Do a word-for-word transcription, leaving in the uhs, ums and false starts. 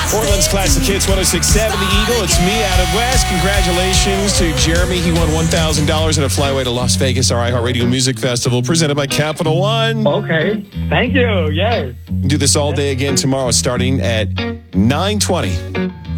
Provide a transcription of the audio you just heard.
Portland's Classic Hits one oh six point seven, The Eagle. It's me, Adam West. Congratulations to Jeremy. He won one thousand dollars at a flyaway to Las Vegas, our iHeartRadio Music Festival, presented by Capital One. Okay. Thank you. Yes. Do this all day again tomorrow, starting at nine twenty.